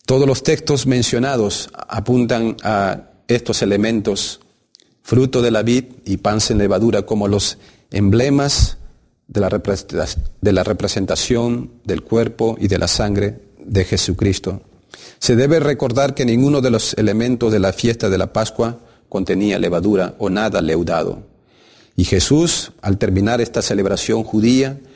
Todos los textos mencionados apuntan a estos elementos, fruto de la vid y pan sin levadura, como los emblemas de la representación del cuerpo y de la sangre de Jesucristo. Se debe recordar que ninguno de los elementos de la fiesta de la Pascua contenía levadura o nada leudado. Y Jesús, al terminar esta celebración judía,